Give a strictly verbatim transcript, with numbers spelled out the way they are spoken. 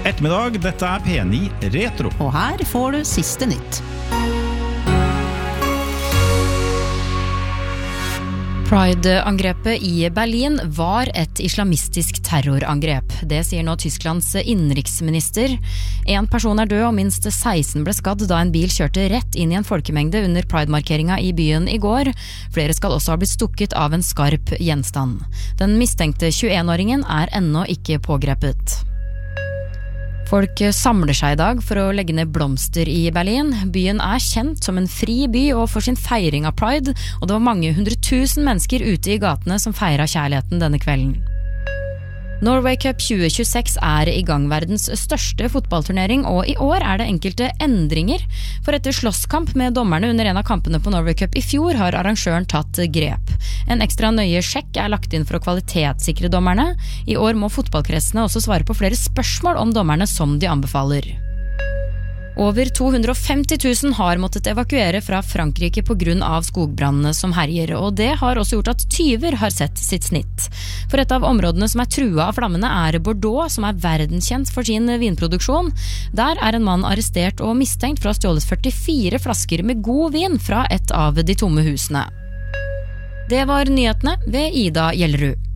God ettermiddag, dette er P ni Retro. Og her får du siste nytt. Pride-angrepet i Berlin var et islamistisk terrorangrep. Det sier nå Tysklands innenriksminister. En person er død og minst seksten ble skadd da en bil kjørte rett inn i en folkemengde under Pride-markeringa i byen i går. Flere skal også ha blitt stukket av en skarp gjenstand. Den mistenkte tjueen-åringen er ennå ikke pågrepet. Folk samler seg i dag for å legge ned blomster i Berlin. Byen er kjent som en fri by og for sin feiring av Pride, og det var mange hundre tusen mennesker ute i gatene som feiret kjærligheten denne kvelden. Norway Cup tjue tjueseks er i gang, verdens største fotballturnering, og i år er det enkelte endringer. For etter slåsskamp med dommerne under en av kampene på Norway Cup i fjor har arrangøren tatt grep. En ekstra nøye sjekk er lagt inn for å kvalitetssikre dommerne. I år må fotballkretsene også svare på flere spørsmål om dommerne som de anbefaler. Over to hundre og femti tusen har måttet evakuere fra Frankrike på grunn av skogbrannene som herjer, og det har også gjort at tyver har sett sitt snitt. For et av områdene som er trua av flammene er Bordeaux, som er verdenskjent for sin vinproduksjon. Der er en mann arrestert og mistenkt for å ha stjålet førtifire flasker med god vin fra et av de tomme husene. Det var nyhetene ved Ida Gjellerud.